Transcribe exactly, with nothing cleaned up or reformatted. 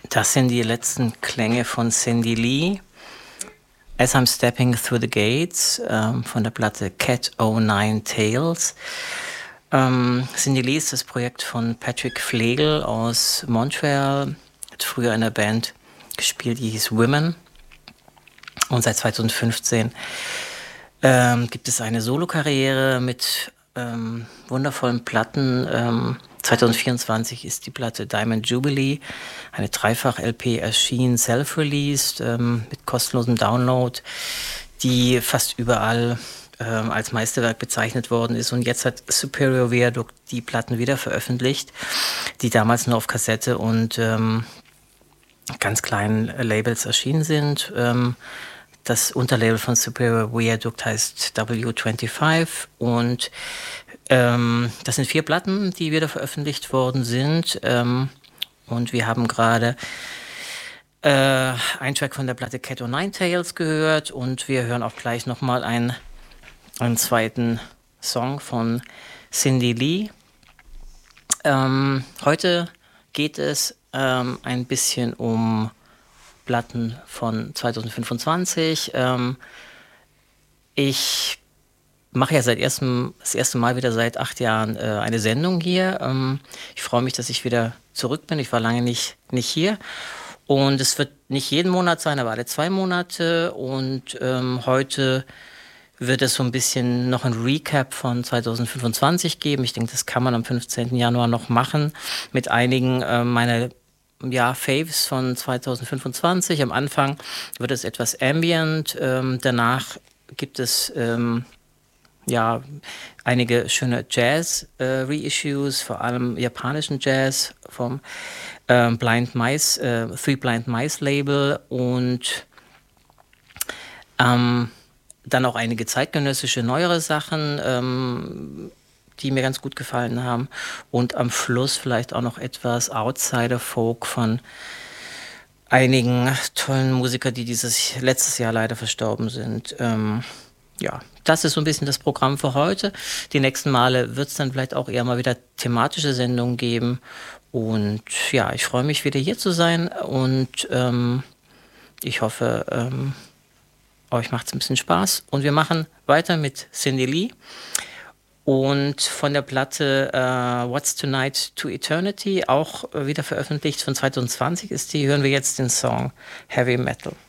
Das sind die letzten Klänge von Cindy Lee. As I'm Stepping Through the Gates ähm, von der Platte Cat O Nine Tails. Ähm, Cindy Lee ist das Projekt von Patrick Flegel aus Montreal. Hat früher in der Band gespielt, die hieß Women. Und seit zweitausendfünfzehn ähm, gibt es eine Solokarriere mit ähm, wundervollen Platten. Ähm, zweitausendvierundzwanzig ist die Platte Diamond Jubilee, eine Dreifach-L P erschienen, self-released, ähm, mit kostenlosem Download, die fast überall ähm, als Meisterwerk bezeichnet worden ist. Und jetzt hat Superior Viaduct die Platten wieder veröffentlicht, die damals nur auf Kassette und ähm, ganz kleinen Labels erschienen sind. Ähm, das Unterlabel von Superior Viaduct heißt W fünfundzwanzig und ähm, das sind vier Platten, die wieder veröffentlicht worden sind. Ähm, und wir haben gerade äh, einen Track von der Platte Cat O Nine Tails gehört und wir hören auch gleich nochmal einen, einen zweiten Song von Cindy Lee. Ähm, heute geht es ähm, ein bisschen um Platten von zweitausendfünfundzwanzig. Ähm, ich mache ja seit erstem, das erste Mal wieder seit acht Jahren äh, eine Sendung hier. Ähm, ich freue mich, dass ich wieder zurück bin. Ich war lange nicht, nicht hier. Und es wird nicht jeden Monat sein, aber alle zwei Monate. Und ähm, heute wird es so ein bisschen noch ein Recap von zweitausendfünfundzwanzig geben. Ich denke, das kann man am fünfzehnten Januar noch machen mit einigen äh, meiner ja, Faves von zweitausendfünfundzwanzig. Am Anfang wird es etwas ambient. Ähm, danach gibt es ähm, ja, einige schöne Jazz-Reissues, äh, vor allem japanischen Jazz vom ähm, Blind Mice, äh, Three Blind Mice Label und ähm, dann auch einige zeitgenössische, neuere Sachen, ähm, die mir ganz gut gefallen haben. Und am Schluss vielleicht auch noch etwas Outsider-Folk von einigen tollen Musikern, die dieses letztes Jahr leider verstorben sind. Ähm, ja, das ist so ein bisschen das Programm für heute. Die nächsten Male wird es dann vielleicht auch eher mal wieder thematische Sendungen geben. Und ja, ich freue mich wieder hier zu sein und ähm, ich hoffe, ähm, euch macht es ein bisschen Spaß. Und wir machen weiter mit Cindy Lee. Und von der Platte uh, What's Tonight to Eternity, auch wieder veröffentlicht von zweitausendzwanzig ist die, hören wir jetzt den Song Heavy Metal.